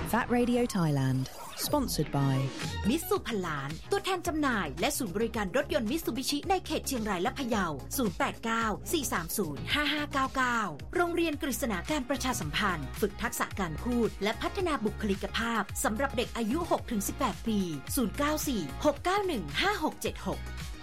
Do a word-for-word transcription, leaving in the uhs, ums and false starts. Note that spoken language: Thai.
That Radio Thailand Sponsored by มิตซูพันล้านตัวแทนจำหน่ายและศูนย์บริการรถยนต์มิตซูบิชิในเขตเชียงรายและพะเยา ศูนย์ แปด เก้า สี่ สาม ศูนย์ ห้า ห้า เก้า เก้า โรงเรียนกฤษณาการประชาสัมพันธ์ฝึกทักษะการพูดและพัฒนาบุคลิกภาพสำหรับเด็กอายุ หกถึงสิบแปด ปี ศูนย์ เก้า สี่ หก เก้า หนึ่ง ห้า หก เจ็ด หก